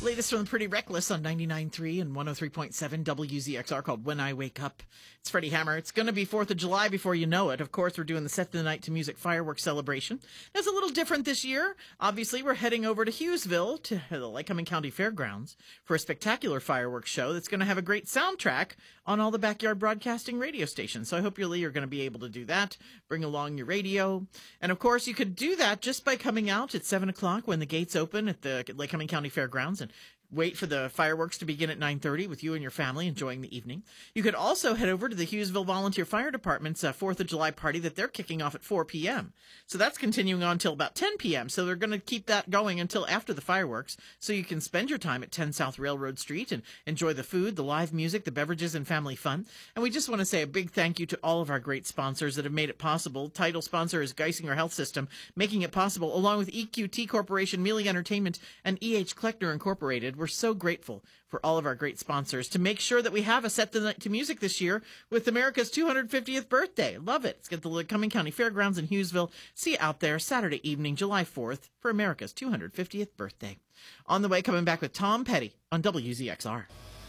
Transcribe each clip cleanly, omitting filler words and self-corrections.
latest from the Pretty Reckless on 99.3 and 103.7 WZXR called When I Wake Up. It's Freddie Hammer. It's going to be 4th of July before you know it. Of course, we're doing the Set the Night to Music fireworks celebration. It's a little different this year. Obviously, we're heading over to Hughesville to the Lycoming County Fairgrounds for a spectacular fireworks show that's going to have a great soundtrack on all the Backyard Broadcasting radio stations. So I hope you're going to be able to do that. Bring along your radio. And of course, you could do that just by coming out at 7 o'clock when the gates open at the Lycoming County Fairgrounds and wait for the fireworks to begin at 9:30 with you and your family enjoying the evening. You could also head over to the Hughesville Volunteer Fire Department's 4th of July party that they're kicking off at 4 p.m. So that's continuing on until about 10 p.m. So they're going to keep that going until after the fireworks so you can spend your time at 10 South Railroad Street and enjoy the food, the live music, the beverages, and family fun. And we just want to say a big thank you to all of our great sponsors that have made it possible. Title sponsor is Geisinger Health System, making it possible, along with EQT Corporation, Mealy Entertainment, and E.H. Kleckner Incorporated. We're so grateful for all of our great sponsors to make sure that we have a Set the Night to Music this year with America's 250th birthday. Love it. It's at the Lycoming County Fairgrounds in Hughesville. See you out there Saturday evening, July 4th, for America's 250th birthday. On the way, coming back with Tom Petty on WZXR.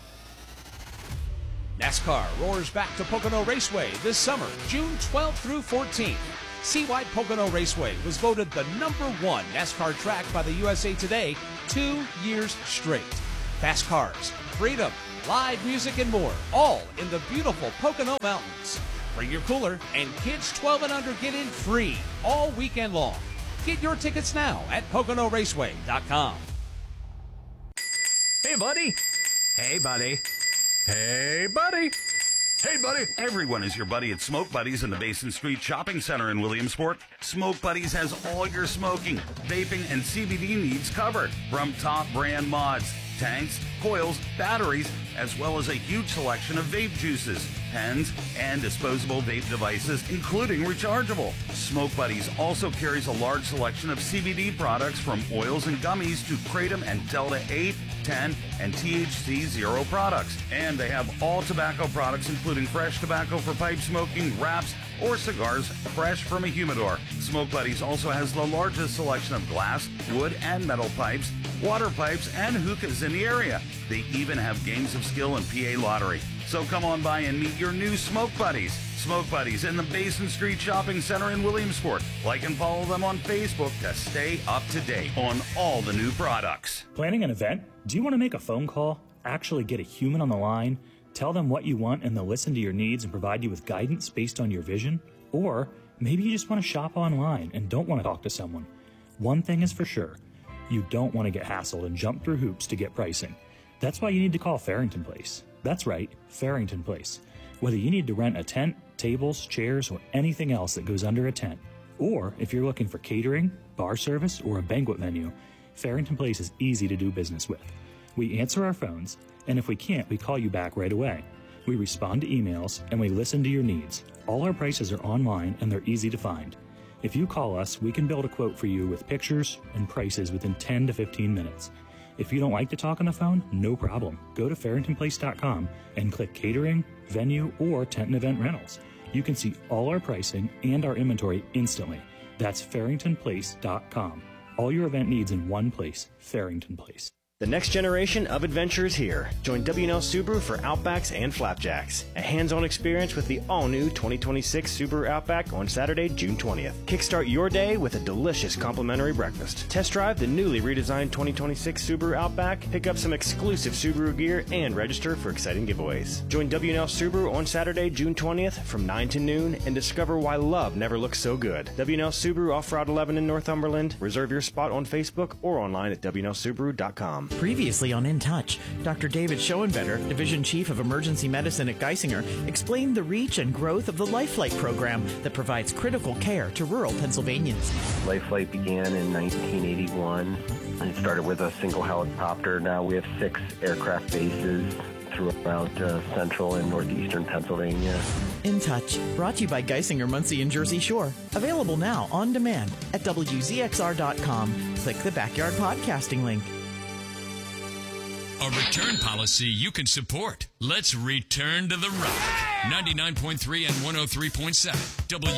NASCAR roars back to Pocono Raceway this summer, June 12th through 14th. See why Pocono Raceway was voted the #1 NASCAR track by the USA Today 2 years straight. Fast cars, freedom, live music, and more, all in the beautiful Pocono Mountains. Bring your cooler, and kids 12 and under get in free all weekend long. Get your tickets now at PoconoRaceway.com. Hey, buddy. Hey, buddy. Hey, buddy. Hey, buddy. Everyone is your buddy at Smoke Buddies in the Basin Street Shopping Center in Williamsport. Smoke Buddies has all your smoking, vaping, and CBD needs covered. From top brand mods, tanks, coils, batteries, as well as a huge selection of vape juices, pens, and disposable vape devices, including rechargeable. Smoke Buddies also carries a large selection of CBD products from oils and gummies to Kratom and Delta 8, 10, and THC 0 products. And they have all tobacco products, including fresh tobacco for pipe smoking, wraps, or cigars fresh from a humidor. Smoke Buddies also has the largest selection of glass, wood, and metal pipes, water pipes, and hookahs in the area. They even have games of skill and PA lottery. So come on by and meet your new Smoke Buddies. Smoke Buddies in the Basin Street Shopping Center in Williamsport. Like and follow them on Facebook to stay up to date on all the new products. Planning an event? Do you want to make a phone call? Actually get a human on the line? Tell them what you want and they'll listen to your needs and provide you with guidance based on your vision? Or maybe you just want to shop online and don't want to talk to someone. One thing is for sure. You don't want to get hassled and jump through hoops to get pricing. That's why you need to call Farrington Place. That's right, Farrington Place. Whether you need to rent a tent, tables, chairs, or anything else that goes under a tent, or if you're looking for catering, bar service, or a banquet venue, Farrington Place is easy to do business with. We answer our phones, and if we can't, we call you back right away. We respond to emails, and we listen to your needs. All our prices are online, and they're easy to find. If you call us, we can build a quote for you with pictures and prices within 10 to 15 minutes. If you don't like to talk on the phone, no problem. Go to farringtonplace.com and click catering, venue, or tent and event rentals. You can see all our pricing and our inventory instantly. That's farringtonplace.com. All your event needs in one place, Farrington Place. The next generation of adventure is here. Join W&L Subaru for Outbacks and Flapjacks. A hands-on experience with the all-new 2026 Subaru Outback on Saturday, June 20th. Kickstart your day with a delicious complimentary breakfast. Test drive the newly redesigned 2026 Subaru Outback, pick up some exclusive Subaru gear, and register for exciting giveaways. Join W&L Subaru on Saturday, June 20th from 9 to noon and discover why love never looks so good. W&L Subaru off Route 11 in Northumberland. Reserve your spot on Facebook or online at WNLSubaru.com. Previously on In Touch, Dr. David Schoenvetter, Division Chief of Emergency Medicine at Geisinger, explained the reach and growth of the LifeFlight program that provides critical care to rural Pennsylvanians. LifeFlight began in 1981. It started with a single helicopter. Now we have 6 aircraft bases throughout central and northeastern Pennsylvania. In Touch, brought to you by Geisinger, Muncie, and Jersey Shore. Available now on demand at WZXR.com. Click the Backyard Podcasting link. A return policy you can support. Let's return to the rock. 99.3 and 103.7 W.